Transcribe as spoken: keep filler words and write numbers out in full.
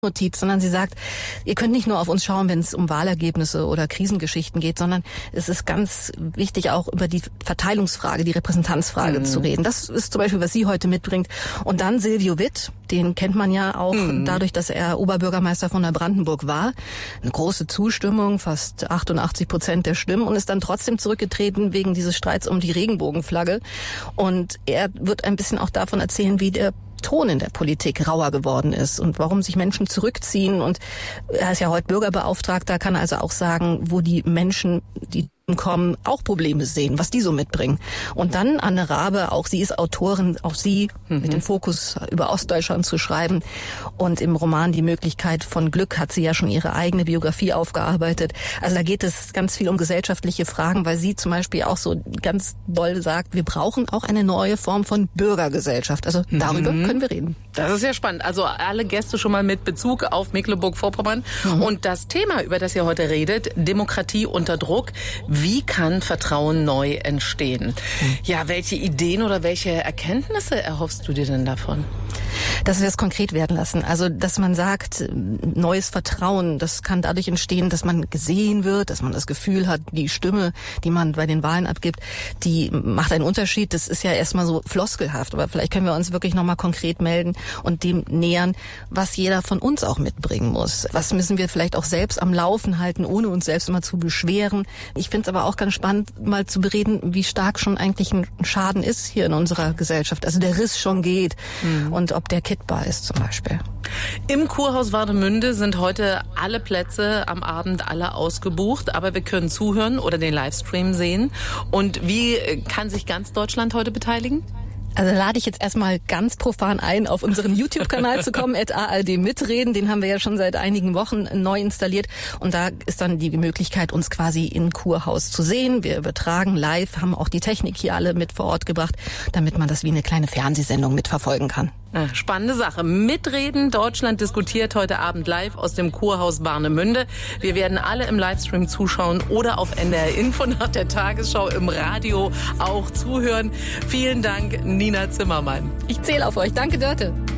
Notiz, sondern sie sagt, ihr könnt nicht nur auf uns schauen, wenn es um Wahlergebnisse oder Krisengeschichten geht, sondern es ist ganz wichtig, auch über die Verteilungsfrage, die Repräsentanzfrage mhm. zu reden. Das ist zum Beispiel, was sie heute mitbringt. Und dann Silvio Witt, den kennt man ja auch mhm. dadurch, dass er Oberbürgermeister von Neubrandenburg war. Eine große Zustimmung, fast achtundachtzig Prozent der Stimmen, und ist dann trotzdem zurückgetreten wegen dieses Streits um die Regenbogenflagge. Und er wird ein bisschen auch davon erzählen, wie der Ton in der Politik rauer geworden ist und warum sich Menschen zurückziehen. Und er ist ja heute Bürgerbeauftragter, kann also auch sagen, wo die Menschen, die kommen, auch Probleme sehen, was die so mitbringen. Und dann Anne Rabe, auch sie ist Autorin, auch sie mhm. mit dem Fokus über Ostdeutschland zu schreiben. Und im Roman Die Möglichkeit von Glück hat sie ja schon ihre eigene Biografie aufgearbeitet. Also da geht es ganz viel um gesellschaftliche Fragen, weil sie zum Beispiel auch so ganz doll sagt, wir brauchen auch eine neue Form von Bürgergesellschaft. Also darüber mhm. können wir reden. Das ist ja spannend. Also alle Gäste schon mal mit Bezug auf Mecklenburg-Vorpommern. Mhm. Und das Thema, über das ihr heute redet, Demokratie unter Druck. Wie kann Vertrauen neu entstehen? Mhm. Ja, welche Ideen oder welche Erkenntnisse erhoffst du dir denn davon? Dass wir es konkret werden lassen. Also, dass man sagt, neues Vertrauen, das kann dadurch entstehen, dass man gesehen wird, dass man das Gefühl hat, die Stimme, die man bei den Wahlen abgibt, die macht einen Unterschied. Das ist ja erstmal so floskelhaft, aber vielleicht können wir uns wirklich nochmal konkret melden und dem nähern, was jeder von uns auch mitbringen muss. Was müssen wir vielleicht auch selbst am Laufen halten, ohne uns selbst immer zu beschweren. Ich finde es aber auch ganz spannend, mal zu bereden, wie stark schon eigentlich ein Schaden ist hier in unserer Gesellschaft. Also der Riss schon geht mhm. und ob der kittbar ist zum Beispiel. Im Kurhaus Warnemünde sind heute alle Plätze am Abend alle ausgebucht, aber wir können zuhören oder den Livestream sehen. Und wie kann sich ganz Deutschland heute beteiligen? Also lade ich jetzt erstmal ganz profan ein, auf unseren YouTube-Kanal zu kommen, at A R D mitreden. Den haben wir ja schon seit einigen Wochen neu installiert. Und da ist dann die Möglichkeit, uns quasi im Kurhaus zu sehen. Wir übertragen live, haben auch die Technik hier alle mit vor Ort gebracht, damit man das wie eine kleine Fernsehsendung mitverfolgen kann. Spannende Sache. Mitreden. Deutschland diskutiert heute Abend live aus dem Kurhaus Warnemünde. Wir werden alle im Livestream zuschauen oder auf N D R Info nach der Tagesschau im Radio auch zuhören. Vielen Dank, Nina Zimmermann. Ich zähle auf euch. Danke, Dörte.